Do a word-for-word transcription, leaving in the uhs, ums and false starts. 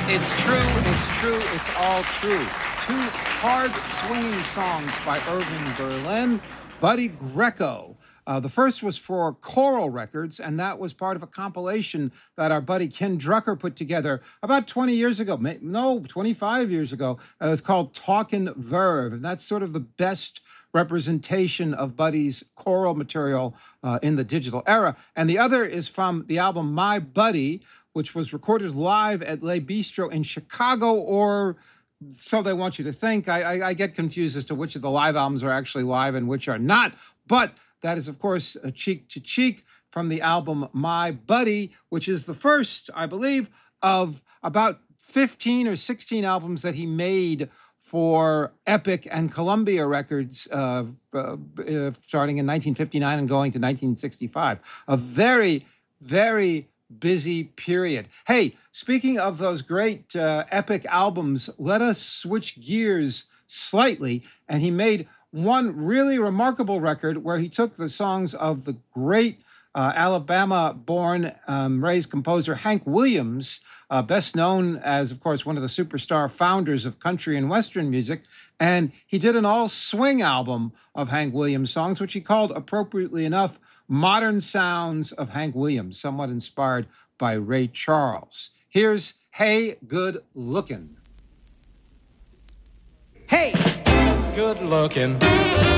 It's true, it's true, it's all true. Two hard swinging songs by Irving Berlin, Buddy Greco. Uh, the first was for Coral Records, and that was part of a compilation that our buddy Ken Drucker put together about twenty years ago. No, twenty-five years ago. Uh, it was called Talkin' Verve, and that's sort of the best representation of Buddy's choral material uh, in the digital era. And the other is from the album My Buddy, which was recorded live at Le Bistro in Chicago, or so they want you to think. I, I, I get confused as to which of the live albums are actually live and which are not. But that is, of course, a Cheek to Cheek from the album My Buddy, which is the first, I believe, of about fifteen or sixteen albums that he made for Epic and Columbia Records, uh, uh, uh, starting in nineteen fifty-nine and going to nineteen sixty-five. A very, very busy period. Hey, speaking of those great uh, Epic albums, let us switch gears slightly. And he made one really remarkable record where he took the songs of the great uh, Alabama-born, um, raised composer Hank Williams, uh, best known as, of course, one of the superstar founders of country and Western music. And he did an all-swing album of Hank Williams songs, which he called, appropriately enough, Modern Sounds of Hank Williams, somewhat inspired by Ray Charles. Here's Hey Good Lookin'. Hey, good looking.